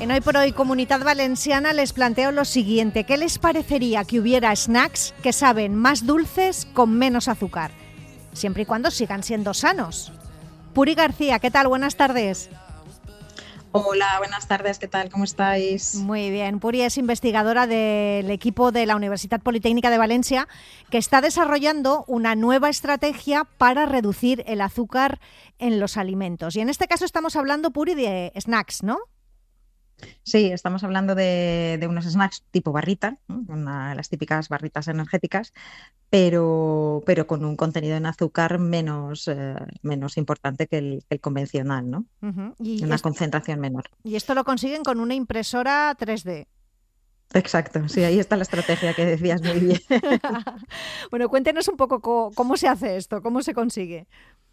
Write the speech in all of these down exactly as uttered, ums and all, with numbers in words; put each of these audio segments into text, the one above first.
En Hoy por Hoy Comunidad Valenciana les planteo lo siguiente. ¿Qué les parecería que hubiera snacks que saben más dulces con menos azúcar? Siempre y cuando sigan siendo sanos. Puri García, ¿qué tal? Buenas tardes. Hola, buenas tardes, ¿qué tal? ¿Cómo estáis? Muy bien. Puri es investigadora del equipo de la Universidad Politécnica de Valencia, que está desarrollando una nueva estrategia para reducir el azúcar en los alimentos. Y en este caso estamos hablando, Puri, de snacks, ¿no? Sí, estamos hablando de, de unos snacks tipo barrita, ¿no? Una de las típicas barritas energéticas, pero, pero con un contenido en azúcar menos, eh, menos importante que el, el convencional, ¿no? Uh-huh. Y Una es, concentración menor. y esto lo consiguen con una impresora tres D. Exacto, sí, ahí está la estrategia que decías muy bien. Bueno, cuéntenos un poco cómo, cómo se hace esto, cómo se consigue.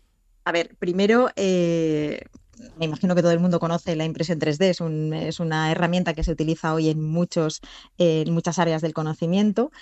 A ver, primero, eh, me imagino que todo el mundo conoce la impresión tres D, es, un, es una herramienta que se utiliza hoy en, muchos, eh, en muchas áreas del conocimiento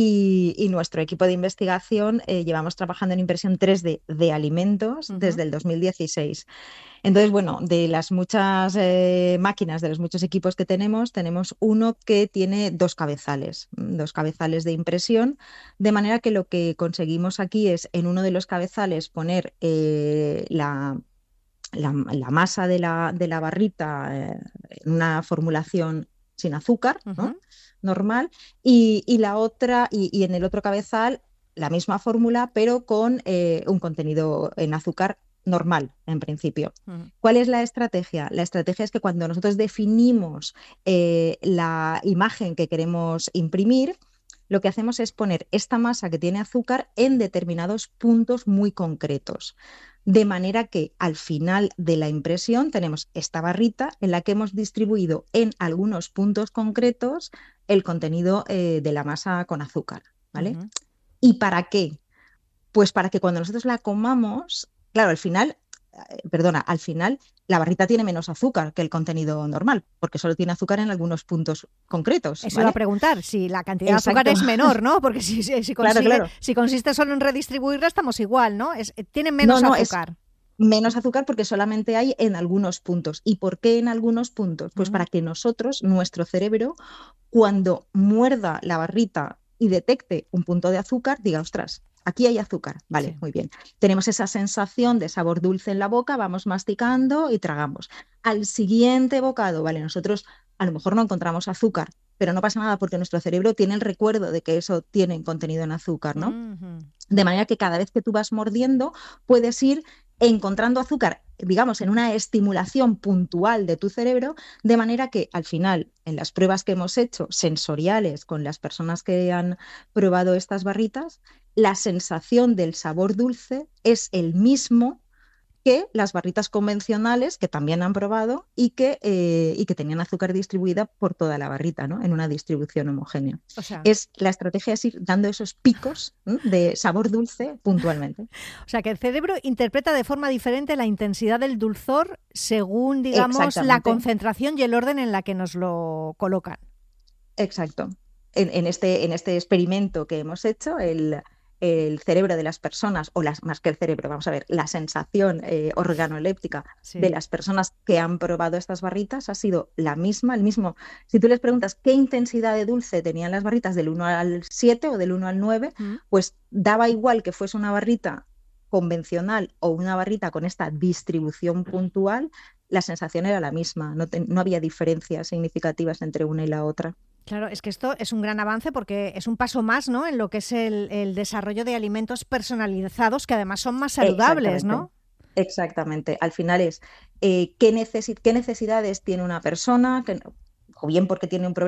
y, y nuestro equipo de investigación eh, llevamos trabajando en impresión tres D de alimentos uh-huh. desde el dos mil dieciséis. Entonces, bueno, de las muchas eh, máquinas, de los muchos equipos que tenemos, tenemos uno que tiene dos cabezales, dos cabezales de impresión, de manera que lo que conseguimos aquí es en uno de los cabezales poner eh, la, la, la masa de la, de la barrita eh, en una formulación sin azúcar, ¿no? Uh-huh. normal, y, y la otra, y, y en el otro cabezal la misma fórmula, pero con eh, un contenido en azúcar normal, en principio. Uh-huh. ¿Cuál es la estrategia? La estrategia es que cuando nosotros definimos eh, la imagen que queremos imprimir, lo que hacemos es poner esta masa que tiene azúcar en determinados puntos muy concretos. De manera que al final de la impresión tenemos esta barrita en la que hemos distribuido en algunos puntos concretos el contenido eh, de la masa con azúcar, ¿vale? Uh-huh. ¿Y para qué? Pues para que cuando nosotros la comamos, claro, al final, eh, perdona, al final la barrita tiene menos azúcar que el contenido normal, porque solo tiene azúcar en algunos puntos concretos. Eso ¿vale? iba a preguntar, si la cantidad Exacto. de azúcar es menor, ¿no? Porque si, si, si, consigue, claro, claro. si consiste solo en redistribuirla, estamos igual, ¿no? Es, tiene menos no, no, azúcar. Es... Menos azúcar porque solamente hay en algunos puntos. ¿Y por qué en algunos puntos? Pues uh-huh. para que nosotros, nuestro cerebro, cuando muerda la barrita y detecte un punto de azúcar, diga, ostras, aquí hay azúcar. Vale, sí. Muy bien. Tenemos esa sensación de sabor dulce en la boca, vamos masticando y tragamos. Al siguiente bocado, vale, nosotros a lo mejor no encontramos azúcar, pero no pasa nada porque nuestro cerebro tiene el recuerdo de que eso tiene contenido en azúcar, ¿no? Uh-huh. De manera que cada vez que tú vas mordiendo, puedes ir encontrando azúcar, digamos, en una estimulación puntual de tu cerebro, de manera que al final, en las pruebas que hemos hecho sensoriales con las personas que han probado estas barritas, la sensación del sabor dulce es el mismo que las barritas convencionales que también han probado y que, eh, y que tenían azúcar distribuida por toda la barrita, ¿no? En una distribución homogénea. O sea, es, la estrategia es ir dando esos picos ¿no? de sabor dulce puntualmente. O sea, que el cerebro interpreta de forma diferente la intensidad del dulzor según, digamos, la concentración y el orden en la que nos lo colocan. Exacto. En, en, este, en este experimento que hemos hecho, el... el cerebro de las personas, o las, más que el cerebro, vamos a ver, la sensación eh, organoléptica sí. de las personas que han probado estas barritas ha sido la misma, el mismo. Si tú les preguntas qué intensidad de dulce tenían las barritas del uno al siete o del uno al nueve, mm. pues daba igual que fuese una barrita convencional o una barrita con esta distribución puntual, la sensación era la misma, no, te, no había diferencias significativas entre una y la otra. Claro, es que esto es un gran avance porque es un paso más, ¿no? En lo que es el, el desarrollo de alimentos personalizados que además son más saludables, ¿no? Exactamente. Al final es eh, ¿qué, necesi- qué necesidades tiene una persona, que, o bien porque tiene un problema